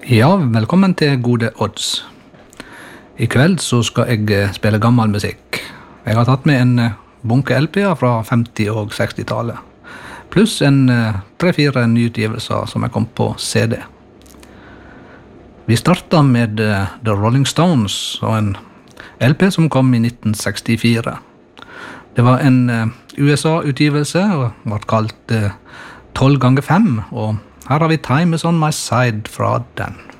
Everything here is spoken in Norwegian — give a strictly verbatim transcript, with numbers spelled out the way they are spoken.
Ja, velkommen til Gode Odds. I kveld så skal jeg spille gammel musikk. Jeg har tatt med en bunke L P-er fra femti- og seksti-tallet, pluss en tre-fire nyutgivelser som er kommet på C D. Vi starter med The Rolling Stones og en L P som kom i nitten sekstifire. Det var en U S A-utgivelse og var kalt tolv ganger fem, og her har vi Time is on my side fra den.